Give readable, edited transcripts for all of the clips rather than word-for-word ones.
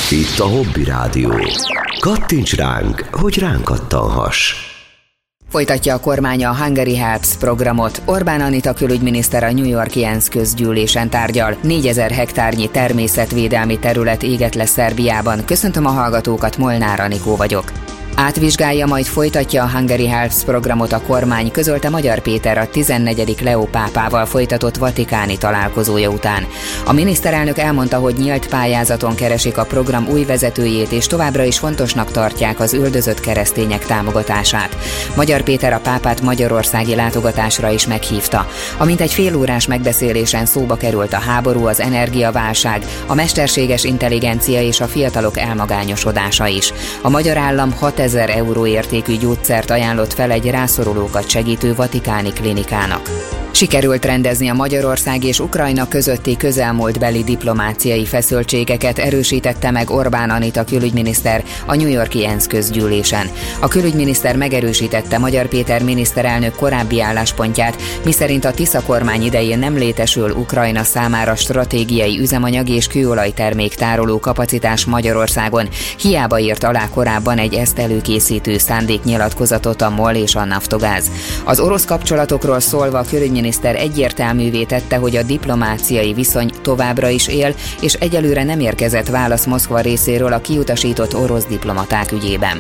Itt a Hobby Rádió. Kattints ránk, hogy ránk kattanhass. Folytatja a kormány a Hungary Helps programot. Orbán Anita külügyminiszter a New York-i ENSZ közgyűlésen tárgyal. 4000 hektárnyi természetvédelmi terület égett le Szerbiában. Köszöntöm a hallgatókat, Molnár Anikó vagyok. Átvizsgálja, majd folytatja a Hungary Helps programot a kormány, közölte Magyar Péter a 14. Leó pápával folytatott vatikáni találkozója után. A miniszterelnök elmondta, hogy nyílt pályázaton keresik a program új vezetőjét, és továbbra is fontosnak tartják az üldözött keresztények támogatását. Magyar Péter a pápát magyarországi látogatásra is meghívta. A mintegy félórás megbeszélésen szóba került a háború, az energiaválság, a mesterséges intelligencia és a fiatalok elmagányosodása is. A magyar állam 6000 euró értékű gyógyszert ajánlott fel egy rászorulókat segítő vatikáni klinikának. Sikerült rendezni a Magyarország és Ukrajna közötti közelmúltbeli diplomáciai feszültségeket, erősítette meg Orbán Anita külügyminiszter a New York-i ENSZ közgyűlésen. A külügyminiszter megerősítette Magyar Péter miniszterelnök korábbi álláspontját, miszerint a Tisza kormány idején nem létesül Ukrajna számára stratégiai üzemanyag és kőolajtermék tároló kapacitás Magyarországon. Hiába írt alá korábban egy ezt előkészítő szándéknyilatkozatot a MOL és a Naftogáz. Az orosz kapcsolatokról szólva a külügyminiszter egyértelművé tette, hogy a diplomáciai viszony továbbra is él, és egyelőre nem érkezett válasz Moszkva részéről a kiutasított orosz diplomaták ügyében.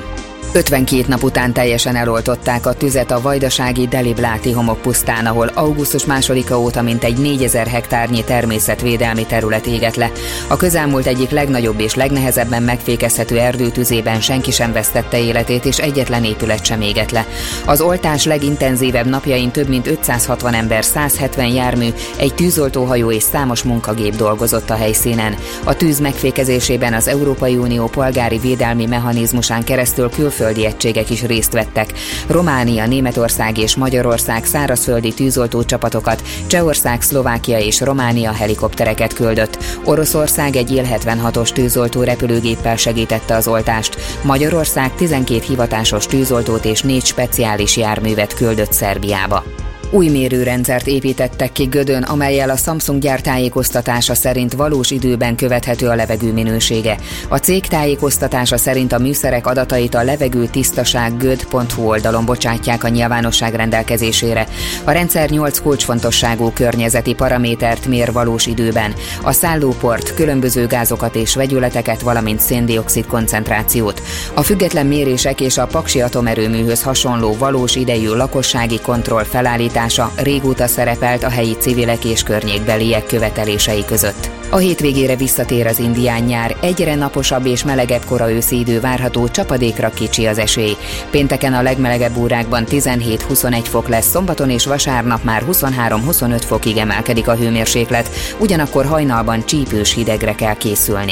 52 nap után teljesen eloltották a tüzet a vajdasági Delibláti homokpusztán, ahol augusztus 2-a óta mintegy 4000 hektárnyi természetvédelmi terület égett le. A közelmúlt egyik legnagyobb és legnehezebben megfékezhető erdőtüzében senki sem vesztette életét, és egyetlen épület sem égett le. Az oltás legintenzívebb napjain több mint 560 ember, 170 jármű, egy tűzoltóhajó és számos munkagép dolgozott a helyszínen. A tűz megfékezésében az Európai Unió polgári védelmi mechanizmusán keresztül külföldi egységek is részt vettek. Románia, Németország és Magyarország szárazföldi tűzoltó csapatokat, Csehország, Szlovákia és Románia helikoptereket küldött. Oroszország egy Il-76-os tűzoltó repülőgéppel segítette az oltást. Magyarország 12 hivatásos tűzoltót és 4 speciális járművet küldött Szerbiába. Új mérőrendszert építettek ki Gödön, amellyel a Samsung gyár tájékoztatása szerint valós időben követhető a levegő minősége. A cég tájékoztatása szerint a műszerek adatait a levegőtisztaság.göd.hu oldalon bocsátják a nyilvánosság rendelkezésére. A rendszer 8 kulcsfontosságú környezeti paramétert mér valós időben. A szállóport, különböző gázokat és vegyületeket, valamint szén-dioxid koncentrációt. A független mérések és a Paksi atomerőműhöz hasonló valós idejű lakossági kontroll felállítása régóta szerepelt a helyi civilek és környékbeliek követelései között. A hétvégére visszatér az indián nyár, egyre naposabb és melegebb kora őszi idő várható, csapadékra kicsi az esély. Pénteken a legmelegebb órákban 17-21 fok lesz, szombaton és vasárnap már 23-25 fokig emelkedik a hőmérséklet, ugyanakkor hajnalban csípős hidegre kell készülni.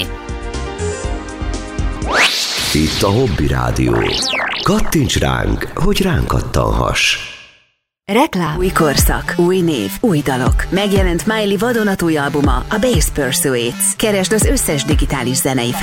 Itt a Hobby Rádió. Kattints ránk, hogy ránk kattanhass. Reklám. Új korszak, új név, új dalok. Megjelent Miley vadonatúj albuma, a Bass Pursuits. Keresd az összes digitális zenei